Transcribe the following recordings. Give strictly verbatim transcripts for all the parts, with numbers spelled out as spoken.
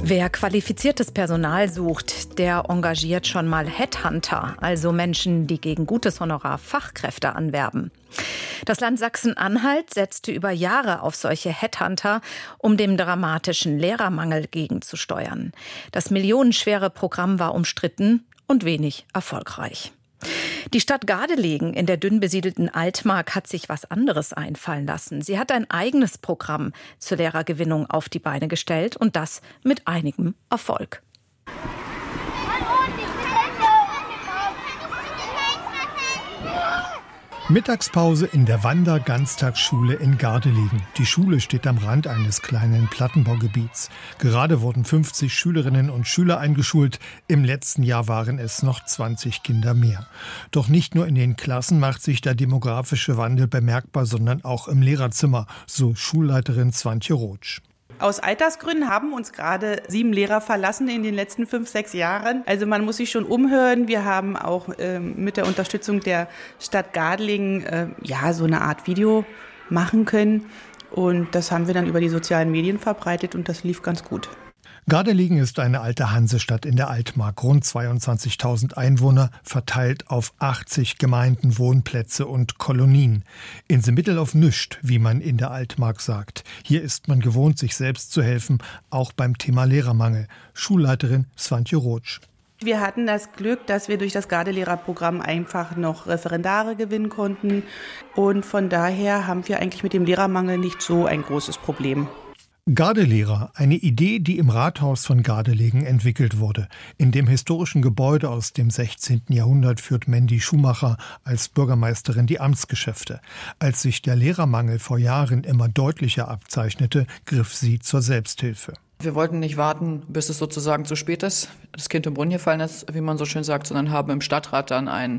Wer qualifiziertes Personal sucht, der engagiert schon mal Headhunter, also Menschen, die gegen gutes Honorar Fachkräfte anwerben. Das Land Sachsen-Anhalt setzte über Jahre auf solche Headhunter, um dem dramatischen Lehrermangel gegenzusteuern. Das millionenschwere Programm war umstritten und wenig erfolgreich. Die Stadt Gardelegen in der dünn besiedelten Altmark hat sich was anderes einfallen lassen. Sie hat ein eigenes Programm zur Lehrergewinnung auf die Beine gestellt und das mit einigem Erfolg. Mittagspause in der Wander-Ganztagsschule in Gardelegen. Die Schule steht am Rand eines kleinen Plattenbaugebiets. Gerade wurden fünfzig Schülerinnen und Schüler eingeschult. Im letzten Jahr waren es noch zwanzig Kinder mehr. Doch nicht nur in den Klassen macht sich der demografische Wandel bemerkbar, sondern auch im Lehrerzimmer, so Schulleiterin Swantje Rotsch. Aus Altersgründen haben uns gerade sieben Lehrer verlassen in den letzten fünf, sechs Jahren. Also man muss sich schon umhören. Wir haben auch äh, mit der Unterstützung der Stadt Gardelegen äh, ja so eine Art Video machen können. Und das haben wir dann über die sozialen Medien verbreitet und das lief ganz gut. Gardelegen ist eine alte Hansestadt in der Altmark, rund zweiundzwanzigtausend Einwohner, verteilt auf achtzig Gemeinden, Wohnplätze und Kolonien. Inse Mittel auf nüscht, wie man in der Altmark sagt. Hier ist man gewohnt, sich selbst zu helfen, auch beim Thema Lehrermangel. Schulleiterin Swantje Rotsch. Wir hatten das Glück, dass wir durch das Gardelehrerprogramm einfach noch Referendare gewinnen konnten. Und von daher haben wir eigentlich mit dem Lehrermangel nicht so ein großes Problem. Gardelehrer, eine Idee, die im Rathaus von Gardelegen entwickelt wurde. In dem historischen Gebäude aus dem sechzehnten Jahrhundert führt Mandy Schumacher als Bürgermeisterin die Amtsgeschäfte. Als sich der Lehrermangel vor Jahren immer deutlicher abzeichnete, griff sie zur Selbsthilfe. Wir wollten nicht warten, bis es sozusagen zu spät ist, das Kind im Brunnen gefallen ist, wie man so schön sagt, sondern haben im Stadtrat dann ein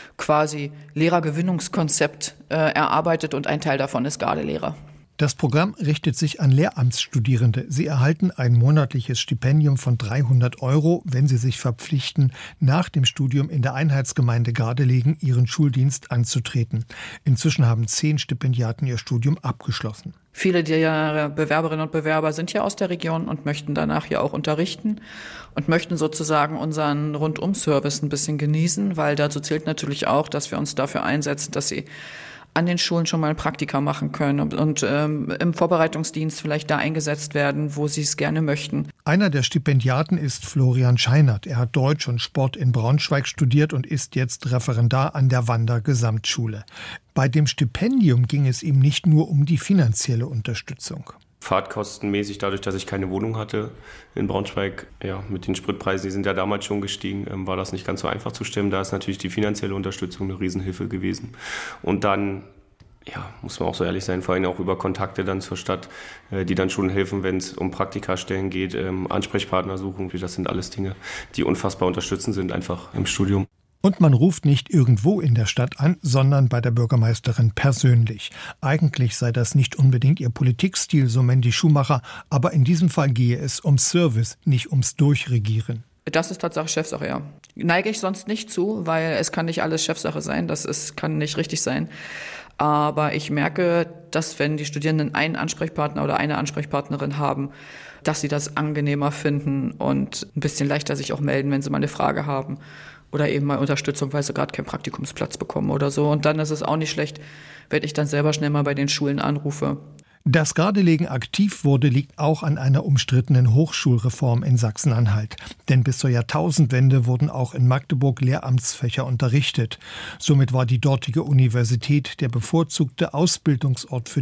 quasi Lehrergewinnungskonzept äh, erarbeitet und ein Teil davon ist Gardelehrer. Das Programm richtet sich an Lehramtsstudierende. Sie erhalten ein monatliches Stipendium von dreihundert Euro, wenn sie sich verpflichten, nach dem Studium in der Einheitsgemeinde Gardelegen ihren Schuldienst anzutreten. Inzwischen haben zehn Stipendiaten ihr Studium abgeschlossen. Viele der Bewerberinnen und Bewerber sind ja aus der Region und möchten danach hier auch unterrichten und möchten sozusagen unseren Rundum-Service ein bisschen genießen, weil dazu zählt natürlich auch, dass wir uns dafür einsetzen, dass sie an den Schulen schon mal Praktika machen können und, und ähm, im Vorbereitungsdienst vielleicht da eingesetzt werden, wo sie es gerne möchten. Einer der Stipendiaten ist Florian Scheinert. Er hat Deutsch und Sport in Braunschweig studiert und ist jetzt Referendar an der Wander-Gesamtschule. Bei dem Stipendium ging es ihm nicht nur um die finanzielle Unterstützung. Fahrtkostenmäßig, dadurch, dass ich keine Wohnung hatte in Braunschweig, ja, mit den Spritpreisen, die sind ja damals schon gestiegen, ähm, war das nicht ganz so einfach zu stemmen. Da ist natürlich die finanzielle Unterstützung eine Riesenhilfe gewesen. Und dann, ja, muss man auch so ehrlich sein, vor allem auch über Kontakte dann zur Stadt, äh, die dann schon helfen, wenn es um Praktikastellen geht, ähm, Ansprechpartner suchen. Das sind alles Dinge, die unfassbar unterstützend sind, einfach im Studium. Und man ruft nicht irgendwo in der Stadt an, sondern bei der Bürgermeisterin persönlich. Eigentlich sei das nicht unbedingt ihr Politikstil, so Mandy Schumacher, aber in diesem Fall gehe es um Service, nicht ums Durchregieren. Das ist Tatsache Chefsache, ja. Neige ich sonst nicht zu, weil es kann nicht alles Chefsache sein, das ist, kann nicht richtig sein. Aber ich merke, dass wenn die Studierenden einen Ansprechpartner oder eine Ansprechpartnerin haben, dass sie das angenehmer finden und ein bisschen leichter sich auch melden, wenn sie mal eine Frage haben. Oder eben mal Unterstützung, weil sie gerade keinen Praktikumsplatz bekommen oder so. Und dann ist es auch nicht schlecht, wenn ich dann selber schnell mal bei den Schulen anrufe. Dass Gardelegen aktiv wurde, liegt auch an einer umstrittenen Hochschulreform in Sachsen-Anhalt. Denn bis zur Jahrtausendwende wurden auch in Magdeburg Lehramtsfächer unterrichtet. Somit war die dortige Universität der bevorzugte Ausbildungsort für